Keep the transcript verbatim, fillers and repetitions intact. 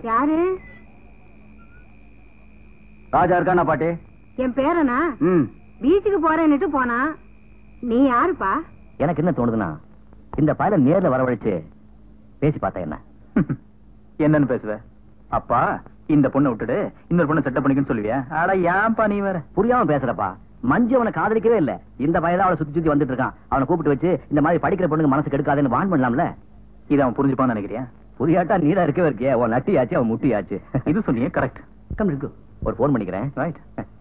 யாரு? ராஜா இருக்கானா பாட்டி? என் பேரனா? ம். பீச்சுக்கு போறேன்னுட்டு போனா. நீ யாருப்பா? எனக்கு என்ன தோணுதுன்னா, இந்த பயல நேர்ல வரவழைச்சு பேசி பார்த்தா என்ன? என்னன்னு பேசுவ? அப்பா இந்த பொண்ணை விட்டுடு, இன்னொரு பொண்ணை செட்டப் பண்ணிக்கன்னு சொல்லுவியா? அட ஏன்பா நீ வேற புரியாம பேசுறப்பா. மஞ்சு அவனை காதலிக்கவே இல்ல. இந்த பயல அவளை சுத்தி சுத்தி வந்துட்டு இருக்கான். அவனை கூப்பிட்டு வச்சு இந்த மாதிரி படிக்கிற பொண்ணுங்க மனசு கெடுக்காதுன்னு வான் பண்ணலாம்ல. இதை அவன் புரிஞ்சுப்பான்னு நினைக்கிறியா? புரியாட்டா நீடா இருக்கவே இருக்கியா? உன் நட்டி ஆச்சு, அவன் முட்டி ஆச்சு. இது சொன்னியே கரெக்ட். கம் இருக்கு, ஒரு போன் பண்ணிக்கிறேன். ரைட்.